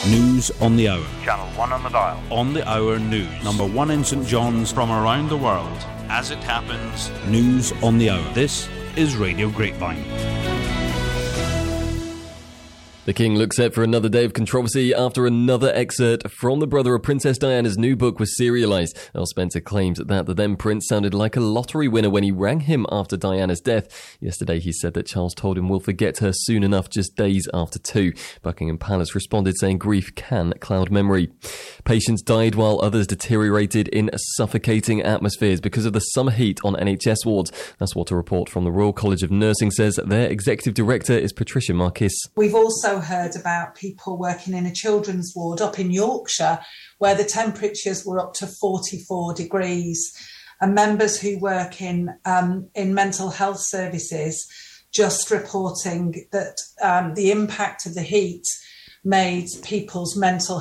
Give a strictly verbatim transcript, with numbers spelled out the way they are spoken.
News on the Hour. Channel one on the dial. On the Hour News. Number one in St John's. From around the world. As it happens. News on the Hour. This is Radio Grapevine. The King looks set for another day of controversy after another excerpt from the brother of Princess Diana's new book was serialised. Earl Spencer claimed that the then prince sounded like a lottery winner when he rang him after Diana's death. Yesterday he said that Charles told him we'll forget her soon enough, just days after two. Buckingham Palace responded saying grief can cloud memory. Patients died while others deteriorated in suffocating atmospheres because of the summer heat on N H S wards. That's what a report from the Royal College of Nursing says. Their executive director is Patricia Marquis. We've also heard about people working in a children's ward up in Yorkshire where the temperatures were up to forty-four degrees, and members who work in um, in mental health services just reporting that um, the impact of the heat made people's mental